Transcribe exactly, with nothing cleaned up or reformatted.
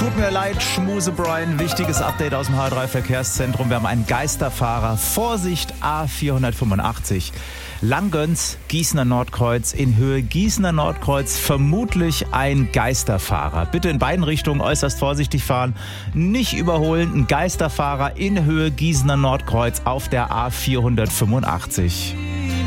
Tut mir leid, Schmuse Brian. Wichtiges Update aus dem H drei Verkehrszentrum. Wir haben einen Geisterfahrer. Vorsicht, A vierhundertfünfundachtzig. Langgöns, Gießener Nordkreuz in Höhe Gießener Nordkreuz. Vermutlich ein Geisterfahrer. Bitte in beiden Richtungen äußerst vorsichtig fahren. Nicht überholen. Ein Geisterfahrer in Höhe Gießener Nordkreuz auf der A vierhundertfünfundachtzig.